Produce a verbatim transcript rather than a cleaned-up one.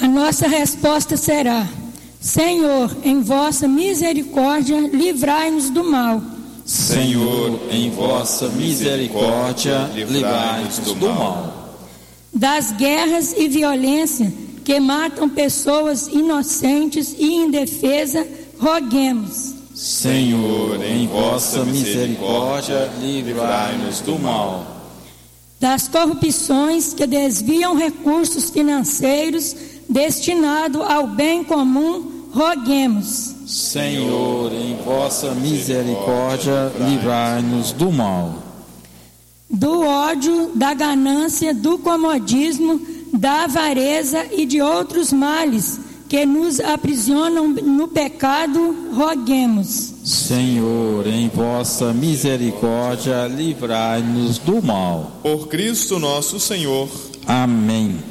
nossa resposta será: Senhor, em vossa misericórdia, livrai-nos do mal. Senhor, em vossa misericórdia, livrai-nos do mal. Das guerras e violência que matam pessoas inocentes e indefesas, roguemos. Senhor, em vossa misericórdia, livrai-nos do mal. Das corrupções que desviam recursos financeiros destinados ao bem comum, roguemos. Senhor, em vossa misericórdia, livrai-nos do mal. Do ódio, da ganância, do comodismo, da avareza e de outros males que nos aprisionam no pecado, roguemos. Senhor, em vossa misericórdia, livrai-nos do mal. Por Cristo nosso Senhor. Amém.